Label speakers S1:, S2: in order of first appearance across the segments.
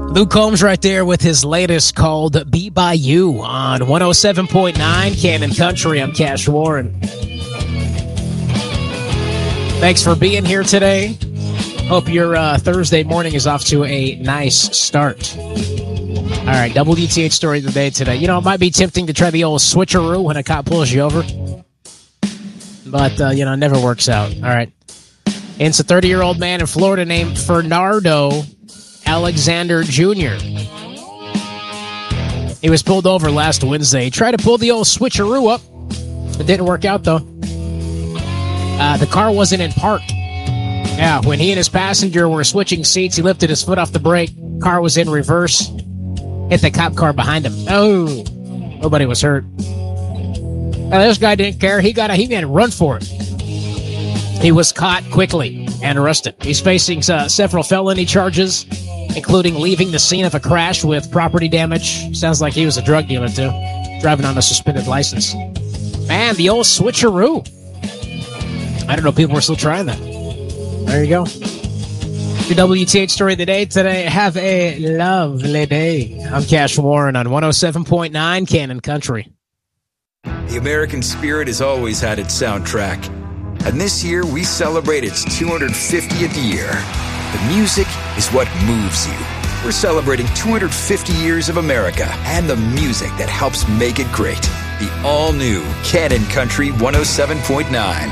S1: Luke Combs right there with his latest called Be By You on 107.9 Cannon Country. I'm Cash Warren. Thanks for being here today. Hope your Thursday morning is off to a nice start. All right, WTH story of the day today. You know, it might be tempting to try the old switcheroo when a cop pulls you over. But, it never works out. All right. It's a 30-year-old man in Florida named Fernando Alexander Jr. He was pulled over last Wednesday. He tried to pull the old switcheroo up. It didn't work out, though. The car wasn't in park. Yeah, when he and his passenger were switching seats, he lifted his foot off the brake. Car was in reverse. Hit the cop car behind him. Oh, nobody was hurt. Now, this guy didn't care. He had to run for it. He was caught quickly and arrested. He's facing several felony charges, including leaving the scene of a crash with property damage. Sounds like he was a drug dealer, too. Driving on a suspended license. Man, the old switcheroo. I don't know, people are still trying that. There you go. Your WTH story of the day today. Have a lovely day. I'm Cash Warren on 107.9 Cannon Country.
S2: The American spirit has always had its soundtrack. And this year, we celebrate its 250th year. The music is what moves you. We're celebrating 250 years of America and the music that helps make it great. The all-new Cannon Country 107.9.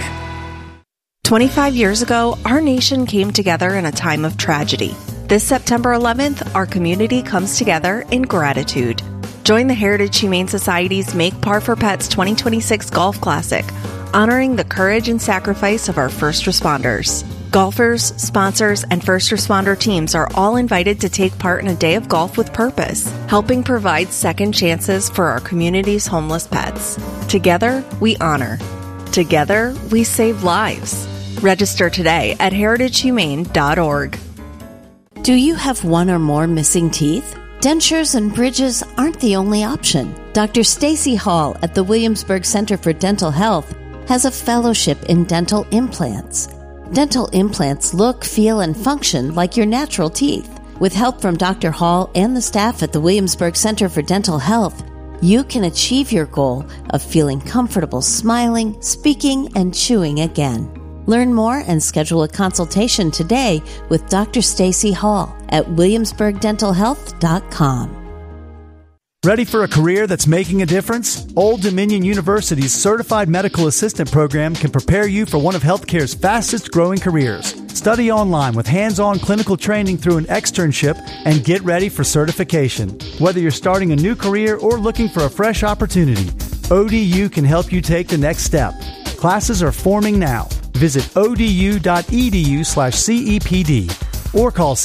S3: 25 years ago, our nation came together in a time of tragedy. This September 11th, our community comes together in gratitude. Join the Heritage Humane Society's Make Par for Pets 2026 Golf Classic, honoring the courage and sacrifice of our first responders. Golfers, sponsors, and first responder teams are all invited to take part in a day of golf with purpose, helping provide second chances for our community's homeless pets. Together, we honor. Together, we save lives. Register today at heritagehumane.org.
S4: Do you have one or more missing teeth? Dentures and bridges aren't the only option. Dr. Stacy Hall at the Williamsburg Center for Dental Health has a fellowship in dental implants. Dental implants look, feel, and function like your natural teeth. With help from Dr. Hall and the staff at the Williamsburg Center for Dental Health, you can achieve your goal of feeling comfortable smiling, speaking, and chewing again. Learn more and schedule a consultation today with Dr. Stacy Hall at williamsburgdentalhealth.com.
S5: Ready for a career that's making a difference? Old Dominion University's Certified Medical Assistant program can prepare you for one of healthcare's fastest growing careers. Study online with hands-on clinical training through an externship and get ready for certification. Whether you're starting a new career or looking for a fresh opportunity, ODU can help you take the next step. Classes are forming now. Visit odu.edu/CEPD or call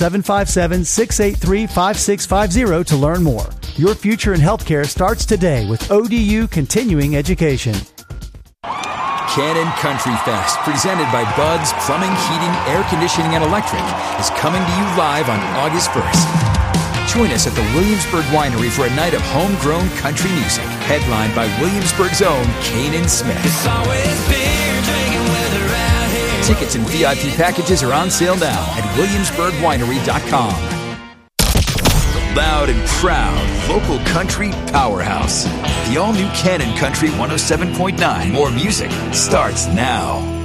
S5: 757-683-5650 to learn more. Your future in healthcare starts today with ODU Continuing Education.
S2: Cannon Country Fest, presented by Bud's Plumbing, Heating, Air Conditioning, and Electric, is coming to you live on August 1st. Join us at the Williamsburg Winery for a night of homegrown country music, headlined by Williamsburg's own Kanan Smith. It's always beer drinking weather out here. Tickets and VIP packages are on sale now at williamsburgwinery.com. Loud and proud, local country powerhouse. The all-new Cannon Country 107.9. More music starts now.